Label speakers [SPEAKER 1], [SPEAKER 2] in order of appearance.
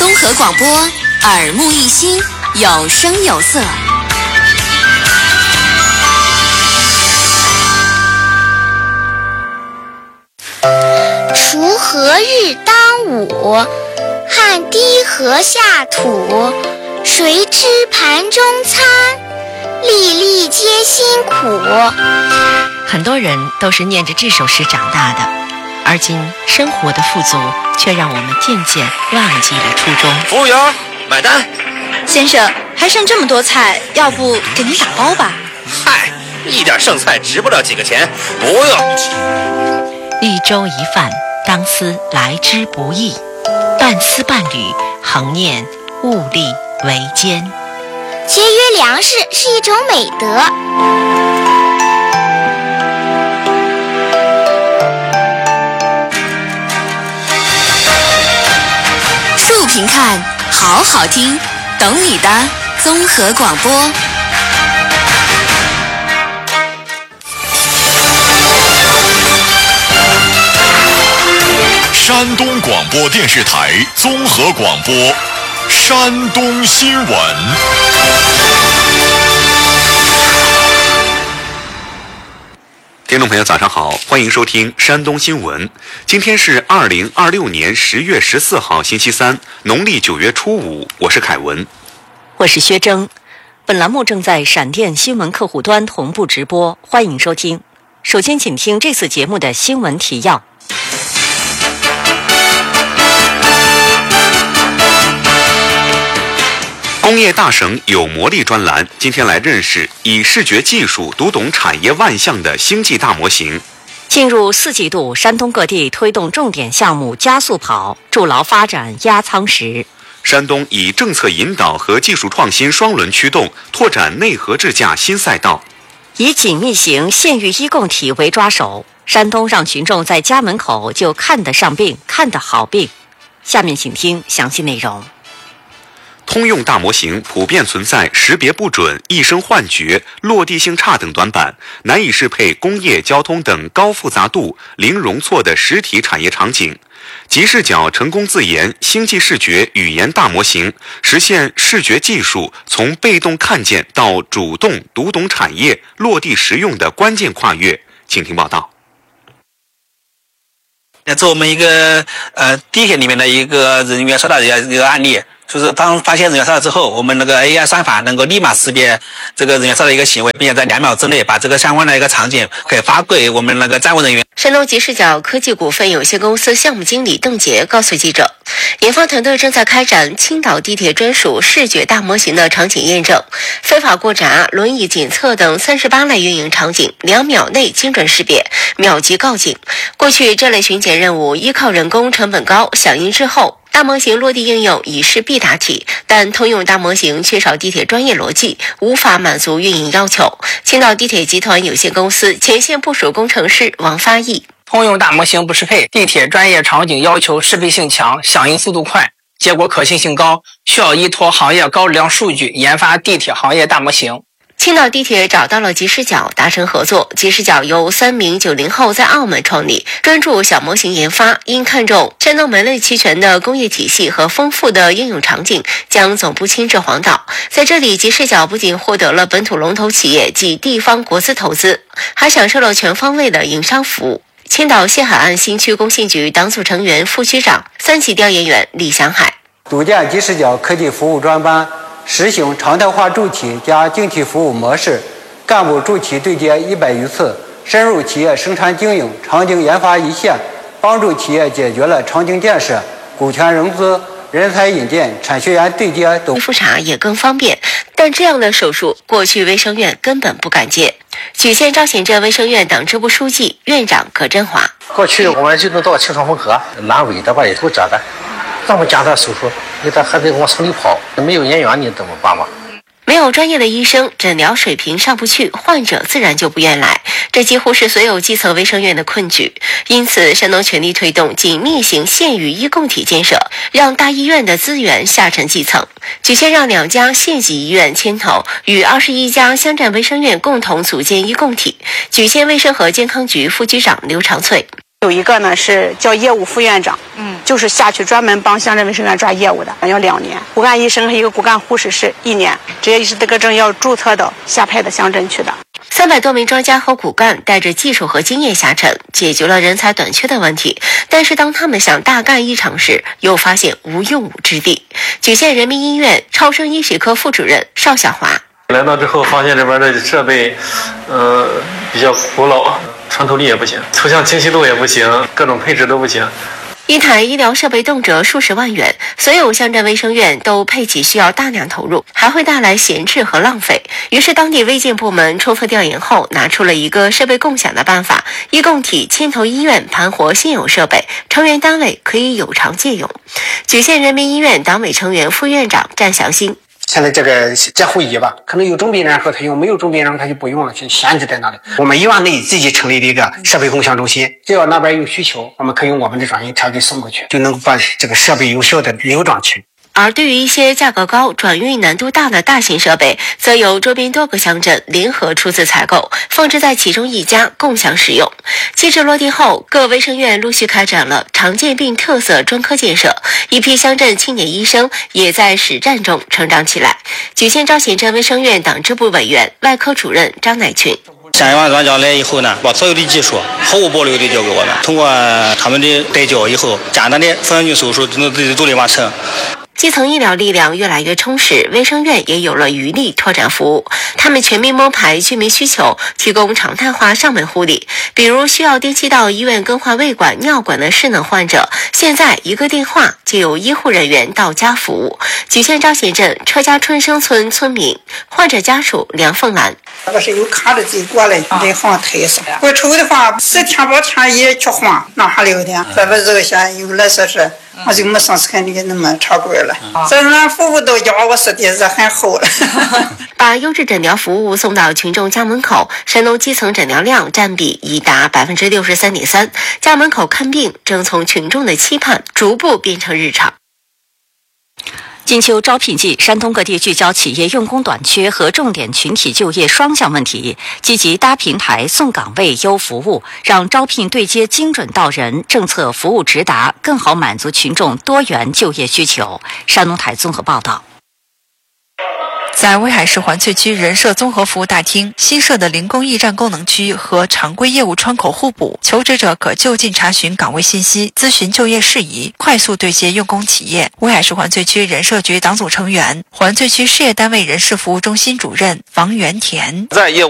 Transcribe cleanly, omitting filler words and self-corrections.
[SPEAKER 1] 综合广播，耳目一新，有声有色。
[SPEAKER 2] 锄禾日当午，汗滴禾下土。谁知盘中餐，粒粒皆辛苦。
[SPEAKER 3] 很多人都是念着这首诗长大的，而今生活的富足却让我们渐渐忘记了初衷。
[SPEAKER 4] 服务员，买单。
[SPEAKER 5] 先生，还剩这么多菜，要不给您打包吧？
[SPEAKER 4] 嗨，一点剩菜值不了几个钱，不用。
[SPEAKER 3] 一粥一饭，当思来之不易；半丝半缕，恒念物力维艰。
[SPEAKER 2] 节约粮食是一种美德。
[SPEAKER 1] 竖屏看，好好听，懂你的综合广播。
[SPEAKER 6] 山东广播电视台综合广播，山东新闻。
[SPEAKER 7] 听众朋友早上好，欢迎收听山东新闻。今天是2026年10月14号星期三，农历9月初5，我是凯文。
[SPEAKER 3] 我是薛征。本栏目正在闪电新闻客户端同步直播，欢迎收听。首先请听这次节目的新闻提要。
[SPEAKER 7] 工业大省有魔力专栏，今天来认识以视觉技术读懂产业万象的星际大模型。
[SPEAKER 3] 进入4季度，山东各地推动重点项目加速跑，筑牢发展压舱石。
[SPEAKER 7] 山东以政策引导和技术创新双轮驱动，拓展内核智驾新赛道。
[SPEAKER 3] 以紧密型县域医共体为抓手，山东让群众在家门口就看得上病，看得好病。下面请听详细内容。
[SPEAKER 7] 通用大模型普遍存在识别不准、一声幻觉、落地性差等短板，难以适配工业、交通等高复杂度、零容错的实体产业场景。极视角成功自研星际视觉语言大模型，实现视觉技术从被动看见到主动读懂产业、落地实用的关键跨越。请听报道。
[SPEAKER 8] 这我们一个地铁里面的一个人员收到一个案例，就是当发现人员骚扰之后，我们那个 AI 算法能够立马识别这个人员骚扰的一个行为，并且在2秒之内把这个相关的一个场景可以发给我们那个站务人员。
[SPEAKER 3] 山东极视角科技股份有限公司项目经理邓杰告诉记者，研发团队正在开展青岛地铁专属视觉大模型的场景验证，非法过闸、轮椅检测等38类运营场景2秒内精准识别，秒级告警。过去这类巡检任务依靠人工，成本高，响应之后大模型落地应用已是必答题，但通用大模型缺少地铁专业逻辑，无法满足运营要求。青岛地铁集团有限公司前线部署工程师王发义：
[SPEAKER 9] 通用大模型不适配地铁专业场景要求，适配性强，响应速度快，结果可信性高，需要依托行业高质量数据研发地铁行业大模型。
[SPEAKER 3] 青岛地铁找到了极视角达成合作，极视角由3名90后在澳门创立，专注小模型研发。因看重山东门类齐全的工业体系和丰富的应用场景，将总部迁至黄岛。在这里，极视角不仅获得了本土龙头企业及地方国资投资，还享受了全方位的营商服务。青岛西海岸新区工信局党组成员、副区长、3级调研员李祥海：
[SPEAKER 10] 组建极视角科技服务专班，实行常态化助企加精体服务模式，干部助企对接100余次，深入企业生产经营、场景研发一线，帮助企业解决了场景建设、股权融资、人才引荐、产学研对接等。
[SPEAKER 3] 复查也更方便，但这样的手术过去卫生院根本不敢接。莒县昭显镇卫生院党支部书记、院长葛振华：
[SPEAKER 11] 过去我们就能到清创缝合，阑尾的吧也够折的，这么简单手术，你这还得往城里跑，没有人员你怎么办嘛？
[SPEAKER 3] 没有专业的医生，诊疗水平上不去，患者自然就不愿来，这几乎是所有基层卫生院的困局。因此，山东全力推动紧密型县域医共体建设，让大医院的资源下沉基层。莒县让2家县级医院牵头，与21家乡镇卫生院共同组建医共体。莒县卫生和健康局副局长刘长翠：
[SPEAKER 12] 有一个呢是叫业务副院长，就是下去专门帮乡镇卫生院抓业务的，要2年。骨干医生和一个骨干护士是1年，执业医师资格证要注册到下派的乡镇去的。
[SPEAKER 3] 300多名专家和骨干带着技术和经验下沉，解决了人才短缺的问题。但是当他们想大干一场时，又发现无用武之地。莒县人民医院超声医学科副主任邵小华
[SPEAKER 13] 来到之后，发现这边的设备，比较古老，穿透力也不行，图像清晰度也不行，各种配置都不行。
[SPEAKER 3] 一台医疗设备动辄数十万元，所有乡镇卫生院都配给需要大量投入，还会带来闲置和浪费。于是当地卫健部门充分调研后，拿出了一个设备共享的办法，医共体牵头医院盘活现有设备，成员单位可以有偿借用。莒县人民医院党委成员副院长占祥兴。
[SPEAKER 9] 现在这个监护仪吧，可能有重病人和他用，没有重病人他就不用了，就闲置在那里。我们医院内自己成立了一个设备共享中心，只要那边有需求，我们可以用我们的专业条给送过去，就能把这个设备有效的流转起来。
[SPEAKER 3] 而对于一些价格高、转运难度大的大型设备，则由周边多个乡镇联合出资采购，放置在其中一家共享使用。机制落地后，各卫生院陆续开展了常见病特色专科建设，一批乡镇青年医生也在实战中成长起来。莒县昭显镇卫生院党支部委员、外科主任张乃群。
[SPEAKER 14] 相关专家来以后呢，把所有的技术毫无保留的交给我们，通过他们的带教以后，简单的腹腔镜手术都能完成。
[SPEAKER 3] 基层医疗力量越来越充实，卫生院也有了余力拓展服务。他们全面摸排居民需求，提供常态化上门护理。比如需要定期到医院更换胃管、尿管的失能患者，现在一个电话就有医护人员到家服务。莒县昭显镇车家春生村村民患者家属梁凤兰。
[SPEAKER 15] 我是有卡的自过来得换推送，我抽的话10天8天也去换，那还留的。这边这个县有来说是，我就没上次看你那么长棍了。这俺服务到家，我说的是很好了。
[SPEAKER 3] 把优质诊疗服务送到群众家门口，山东基层诊疗量占比已达63.3%，家门口看病正从群众的期盼逐步变成日常。
[SPEAKER 16] 金秋招聘季，山东各地聚焦企业用工短缺和重点群体就业双项问题，积极搭平台、送岗位、优服务，让招聘对接精准到人，政策服务直达，更好满足群众多元就业需求。山东台综合报道。
[SPEAKER 17] 在威海市环翠区人社综合服务大厅新设的零工驿站功能区和常规业务窗口互补，求职者可就近查询岗位信息，咨询就业事宜，快速对接用工企业。威海市环翠区人社局党组成员、环翠区事业单位人事服务中心主任王元田。
[SPEAKER 18] 在业务